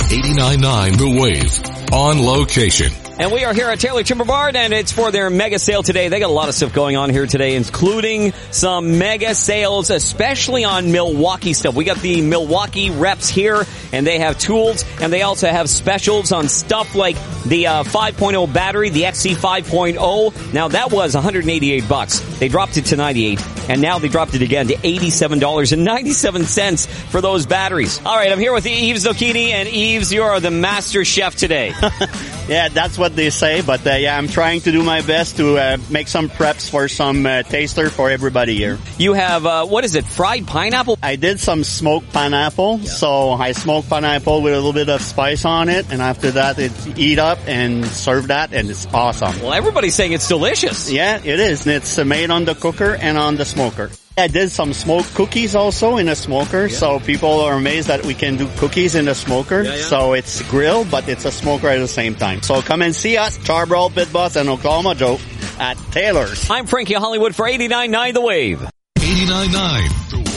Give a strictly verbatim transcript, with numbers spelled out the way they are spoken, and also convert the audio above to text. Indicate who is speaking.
Speaker 1: eighty-nine point nine The Wave. On location.
Speaker 2: And we are here at Taylor Timber Barn, and it's for their mega sale today. They got a lot of stuff going on here today, including some mega sales, especially on Milwaukee stuff. We got the Milwaukee reps here, and they have tools, and they also have specials on stuff like the uh, five point oh battery, the X C five point oh. Now, that was one hundred eighty-eight bucks. They dropped it to ninety-eight, and now they dropped it again to eighty-seven dollars and ninety-seven cents for those batteries. All right, I'm here with Yves Zucchini, and Yves, you are the master chef today.
Speaker 3: Yeah, that's what they say, but uh, yeah, I'm trying to do my best to uh, make some preps for some uh, taster for everybody here.
Speaker 2: You have, uh, what is it, fried pineapple?
Speaker 3: I did some smoked pineapple, yeah. So I smoked pineapple with a little bit of spice on it, and after that, it's eat up and serve that, and it's awesome.
Speaker 2: Well, everybody's saying it's delicious.
Speaker 3: Yeah, it is, and it's uh, made on the cooker and on the smoker. I did some smoked cookies also in a smoker, yeah. So people are amazed that we can do cookies in a smoker. Yeah, yeah. So it's grilled, but it's a smoker at the same time. So come and see us, Charbroil, Pit Boss, and Oklahoma Joe at Taylor's.
Speaker 2: I'm Frankie Hollywood for eighty-nine point nine The Wave.
Speaker 1: eighty-nine point nine The Wave.